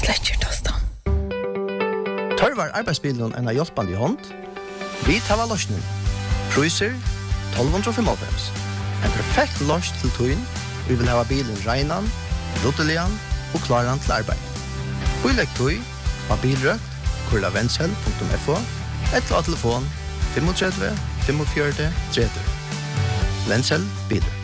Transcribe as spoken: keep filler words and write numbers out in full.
Fletcher Tostan. Tørvar arbeidsbilen en av hjelpande i hånd. Vi tar løsningen. Priser tolv femtiofem. En perfekt løs til tøyen. Vi vil ha bilen regnan, ruttelian og klaran til arbeid. Bilegg tøy av bilrøk, kurla venshell punktum f o, et av telefon tre fem fem fire tre tre. Venshell biler.